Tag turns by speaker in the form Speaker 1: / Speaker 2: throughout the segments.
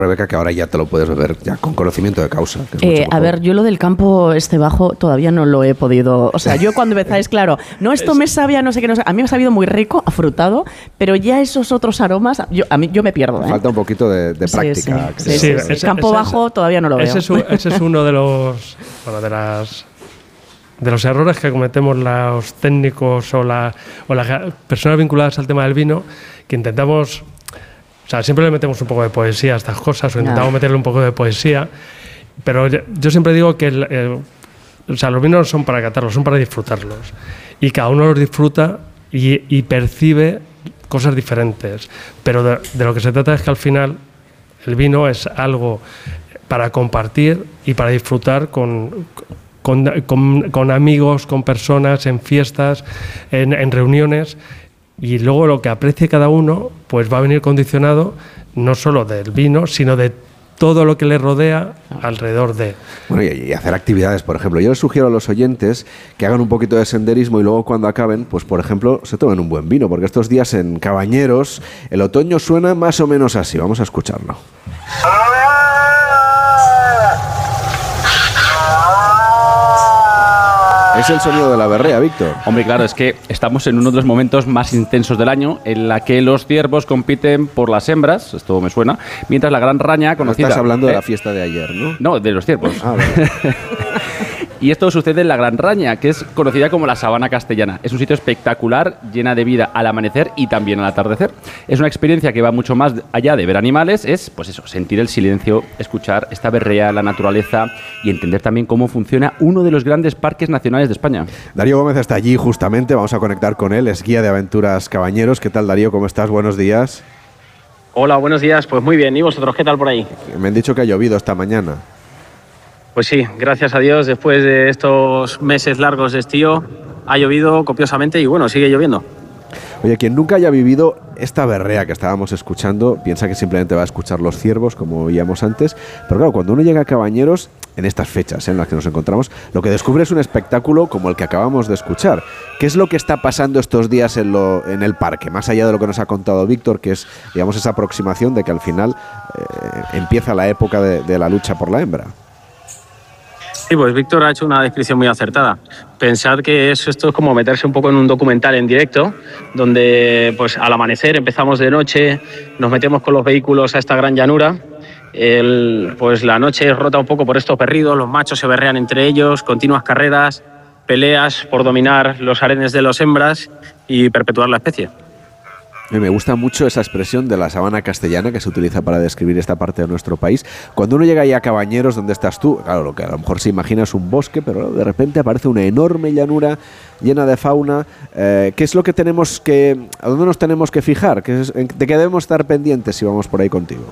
Speaker 1: Rebeca, que ahora ya te lo puedes beber ya con conocimiento de causa. Que es mucho mejor.
Speaker 2: A ver, yo lo del campo bajo todavía no lo he podido... O sea, yo cuando empezáis, claro, no, esto me sabía, no sé qué, no sé. A mí me ha sabido muy rico, afrutado, pero ya esos otros aromas, yo me pierdo.
Speaker 1: Falta un poquito de práctica.
Speaker 2: Sí. El campo bajo todavía no lo veo.
Speaker 3: Ese es uno de los... Bueno, de los errores que cometemos los técnicos o las personas vinculadas al tema del vino, que intentamos... O sea, siempre le metemos un poco de poesía a estas cosas, o intentamos meterle un poco de poesía, pero yo siempre digo que los vinos no son para catarlos, son para disfrutarlos. Y cada uno los disfruta y percibe cosas diferentes. Pero de lo que se trata es que al final el vino es algo para compartir y para disfrutar con amigos, con personas, en fiestas, en reuniones. Y luego lo que aprecie cada uno pues va a venir condicionado no solo del vino, sino de todo lo que le rodea alrededor de... Bueno,
Speaker 1: y hacer actividades, por ejemplo. Yo les sugiero a los oyentes que hagan un poquito de senderismo y luego cuando acaben, pues por ejemplo, se tomen un buen vino, porque estos días en Cabañeros el otoño suena más o menos así. Vamos a escucharlo. Es el sonido de la berrea, Víctor.
Speaker 4: Hombre, claro, es que estamos en uno de los momentos más intensos del año en la que los ciervos compiten por las hembras, esto me suena, mientras la gran raña conocida...
Speaker 1: Estás hablando de la fiesta de ayer, ¿no?
Speaker 4: No, de los ciervos.
Speaker 1: Ah, vale.
Speaker 4: Y esto sucede en la Gran Raña, que es conocida como la Sabana Castellana. Es un sitio espectacular, llena de vida al amanecer y también al atardecer. Es una experiencia que va mucho más allá de ver animales, es, pues eso, sentir el silencio, escuchar esta berrea, la naturaleza y entender también cómo funciona uno de los grandes parques nacionales de España.
Speaker 1: Darío Gómez está allí justamente, vamos a conectar con él, es guía de aventuras Cabañeros. ¿Qué tal, Darío? ¿Cómo estás? Buenos días.
Speaker 5: Hola, buenos días. Pues muy bien. ¿Y vosotros qué tal por ahí?
Speaker 1: Me han dicho que ha llovido esta mañana.
Speaker 5: Pues sí, gracias a Dios, después de estos meses largos de estío, ha llovido copiosamente y bueno, sigue lloviendo.
Speaker 1: Oye, quien nunca haya vivido esta berrea que estábamos escuchando, piensa que simplemente va a escuchar los ciervos, como oíamos antes, pero claro, cuando uno llega a Cabañeros, en estas fechas en las que nos encontramos, lo que descubre es un espectáculo como el que acabamos de escuchar. ¿Qué es lo que está pasando estos días en el parque? Más allá de lo que nos ha contado Víctor, que es, digamos, esa aproximación de que al final empieza la época de la lucha por la hembra.
Speaker 5: Sí, pues Víctor ha hecho una descripción muy acertada. Pensad que esto es como meterse un poco en un documental en directo, donde pues al amanecer empezamos de noche, nos metemos con los vehículos a esta gran llanura. Pues la noche rota un poco por estos berridos, los machos se berrean entre ellos, continuas carreras, peleas por dominar los harenes de las hembras y perpetuar la especie.
Speaker 1: Me gusta mucho esa expresión de la sabana castellana que se utiliza para describir esta parte de nuestro país. Cuando uno llega ahí a Cabañeros, donde estás tú, claro, lo que a lo mejor se imagina es un bosque, pero de repente aparece una enorme llanura llena de fauna. ¿Qué es lo que tenemos que... ¿A dónde nos tenemos que fijar? ¿De qué debemos estar pendientes si vamos por ahí contigo?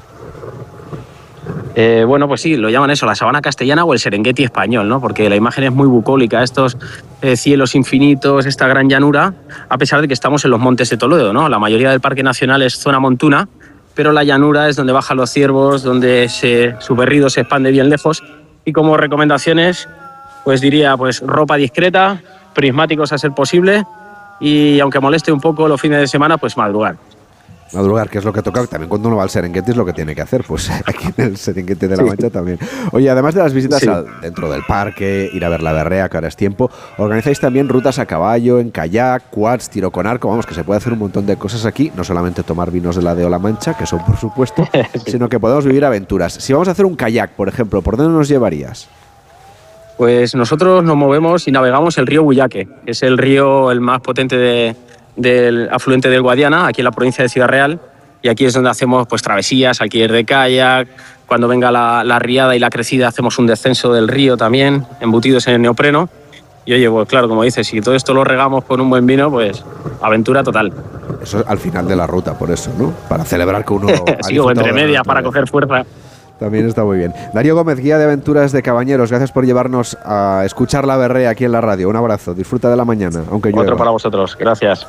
Speaker 5: Bueno, pues sí, lo llaman eso, la sabana castellana o el Serengeti español, ¿no? Porque la imagen es muy bucólica, estos cielos infinitos, esta gran llanura, a pesar de que estamos en los montes de Toledo, ¿no? La mayoría del Parque Nacional es zona montuna, pero la llanura es donde bajan los ciervos, donde su berrido se expande bien lejos. Y como recomendaciones, pues diría, pues ropa discreta, prismáticos a ser posible, y aunque moleste un poco los fines de semana, pues madrugar.
Speaker 1: Madrugar, que es lo que toca, también cuando uno va al Serengeti es lo que tiene que hacer, pues aquí en el Serengeti de la Mancha también. Oye, además de las visitas dentro del parque, ir a ver la berrea, que ahora es tiempo, organizáis también rutas a caballo, en kayak, quads, tiro con arco, vamos, que se puede hacer un montón de cosas aquí, no solamente tomar vinos de la de La Mancha, que son por supuesto, sino que podemos vivir aventuras. Si vamos a hacer un kayak, por ejemplo, ¿por dónde nos llevarías?
Speaker 5: Pues nosotros nos movemos y navegamos el río Buyaque, que es el río el más potente del afluente del Guadiana, aquí en la provincia de Ciudad Real, y aquí es donde hacemos pues travesías, alquiler de kayak, cuando venga la riada y la crecida hacemos un descenso del río también, embutidos en el neopreno, y oye, pues claro, como dices, si todo esto lo regamos con un buen vino, pues aventura total.
Speaker 1: Eso es al final de la ruta, por eso, ¿no? Para celebrar que uno...
Speaker 5: sí, o entre medias, para coger fuerza.
Speaker 1: También está muy bien. Darío Gómez, guía de aventuras de Cabañeros, gracias por llevarnos a escuchar la berrea aquí en la radio. Un abrazo, disfruta de la mañana, aunque llueva.
Speaker 5: Otro para vosotros, gracias.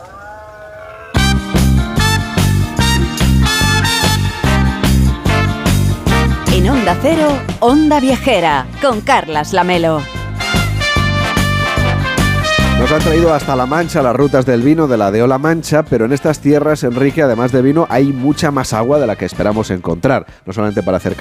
Speaker 6: En Onda Cero, Onda Viajera, con Carlas Lamelo.
Speaker 1: Nos han traído hasta La Mancha las rutas del vino de la Deola Mancha, pero en estas tierras, Enrique, además de vino, hay mucha más agua de la que esperamos encontrar, no solamente para hacer